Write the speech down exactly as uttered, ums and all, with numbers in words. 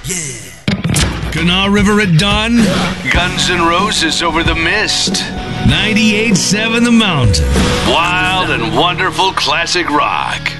Yeah. Kanawha River at dawn. Guns N' Roses over the mist. ninety-eight point seven The Mountain. Wild and wonderful classic rock.